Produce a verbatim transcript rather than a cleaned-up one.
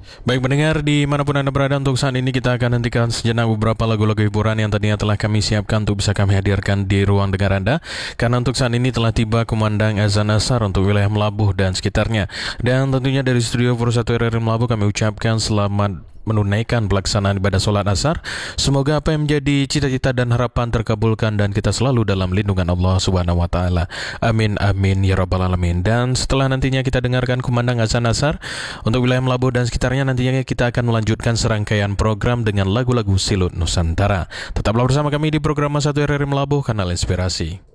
Baik pendengar, dimanapun Anda berada, untuk saat ini kita akan hentikan sejenak beberapa lagu-lagu hiburan yang tadinya telah kami siapkan untuk bisa kami hadirkan di ruang dengar Anda. Karena untuk saat ini telah tiba kumandang azan asar untuk wilayah Melabuh dan sekitarnya. Dan tentunya dari studio Pura satu R R I Melabuh kami ucapkan selamat menunaikan pelaksanaan ibadah sholat asar. Semoga apa yang menjadi cita-cita dan harapan terkabulkan dan kita selalu dalam lindungan Allah Subhanahu wa taala. Amin amin ya rabbal alamin. Dan setelah nantinya kita dengarkan kumandang azan asar untuk wilayah Melabuh dan sekitarnya, nantinya kita akan melanjutkan serangkaian program dengan lagu-lagu Silut Nusantara. Tetaplah bersama kami di program satu R R I Melabuh, Kanal Inspirasi.